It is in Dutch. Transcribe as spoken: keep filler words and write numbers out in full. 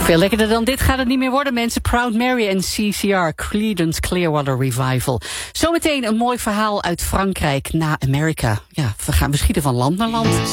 Veel lekkerder dan dit gaat het niet meer worden, mensen. Proud Mary en C C R, Creedence Clearwater Revival. Zometeen een mooi verhaal uit Frankrijk na Amerika. Ja, we gaan misschien van land naar land.